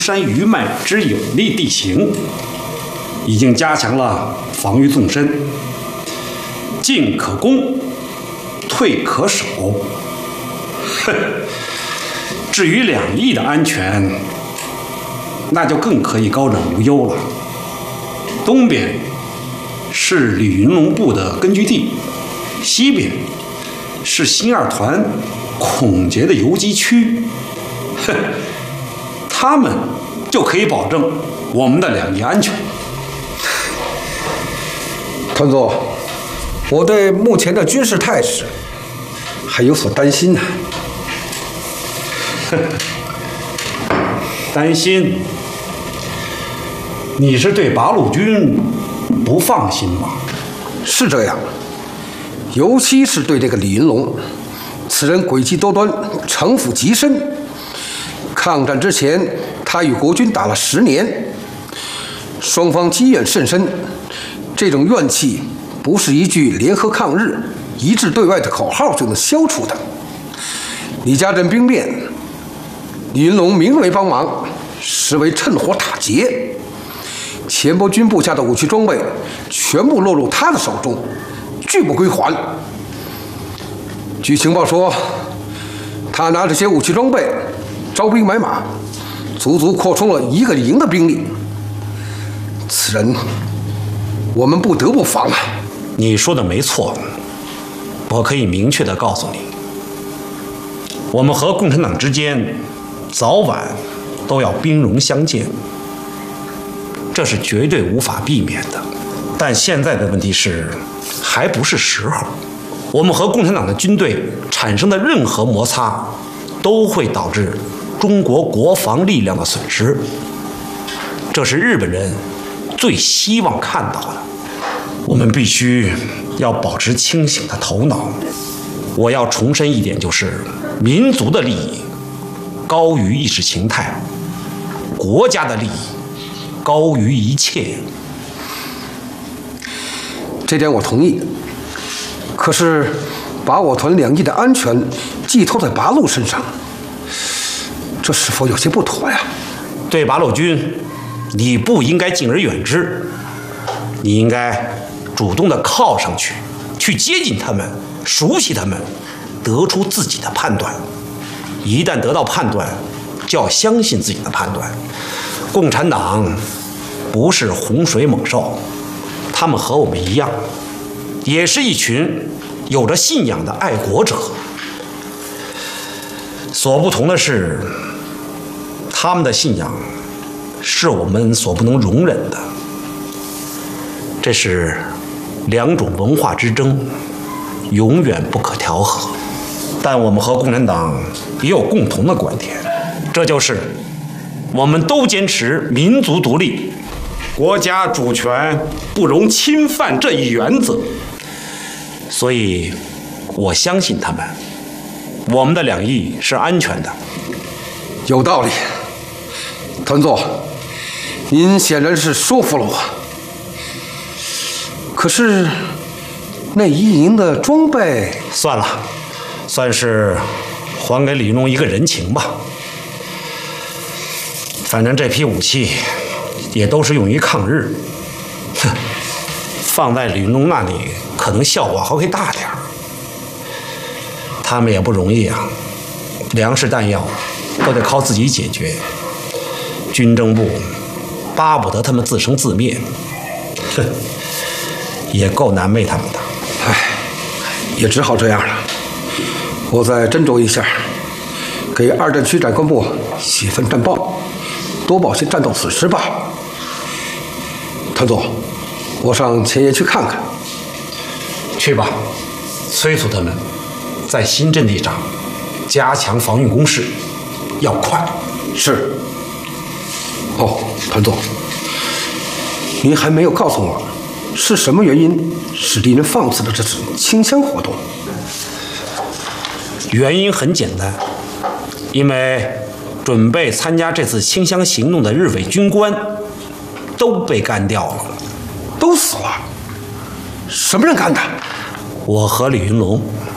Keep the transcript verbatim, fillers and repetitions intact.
山余脉之有利地形，已经加强了防御纵深，进可攻，退可守。哼，至于两翼的安全，那就更可以高枕无忧了。东边是李云龙部的根据地，西边是新二团孔杰的游击区。哼，他们就可以保证我们的两翼安全。 团座，我对目前的军事态势还有所担心呢。 哼，担心？你是对八路军不放心吗？ 是这样，尤其是对这个李云龙，此人诡计多端，城府极深。抗战之前，他与国军打了十年，双方积怨甚深。这种怨气不是一句联合抗日、一致对外的口号就能消除的。李家镇兵变，李云龙名为帮忙，实为趁火打劫。钱伯钧部下的武器装备全部落入他的手中，拒不归还。据情报说，他拿这些武器装备招兵买马，足足扩充了一个营的兵力。此人，我们不得不防啊！ 你说的没错，我可以明确地告诉你，我们和共产党之间早晚都要兵戎相见，这是绝对无法避免的。但现在的问题是，还不是时候。我们和共产党的军队产生的任何摩擦，都会导致中国国防力量的损失，这是日本人最希望看到的。我们必须要保持清醒的头脑。我要重申一点，就是民族的利益高于意识形态，国家的利益高于一切。 这点我同意。可是，把我团两翼的安全寄托在八路身上，这是否有些不妥呀？ 对八路军，你不应该敬而远之，你应该主动的靠上去，去接近他们，熟悉他们，得出自己的判断。一旦得到判断，就要相信自己的判断。共产党不是洪水猛兽，他们和我们一样，也是一群有着信仰的爱国者。所不同的是，他们的信仰是我们所不能容忍的。这是两种文化之争，永远不可调和。但我们和共产党也有共同的观点，这就是我们都坚持民族独立，国家主权不容侵犯这一原则。所以，我相信他们，我们的两翼是安全的。 有道理，团座，您显然是说服了我。可是，那一营的装备， 算了，算是还给李云龙一个人情吧。反正这批武器也都是用于抗日，哼，放在李云龙那里可能效果还会大点儿。他们也不容易啊，粮食弹药都得靠自己解决。军政部巴不得他们自生自灭，哼，也够难为他们的。 唉，也只好这样了。我再斟酌一下，给二战区长官部写份战报，多报些战斗损失吧。团座，我上前沿去看看。 去吧，催促他们在新阵地上加强防御工事，要快。 是。哦，团座，您还没有告诉我，是什么原因使敌人放肆了这次清乡活动？ 原因很简单，因为准备参加这次清乡行动的日伪军官都被干掉了， 都死了。什么人干的？ 我和李云龙。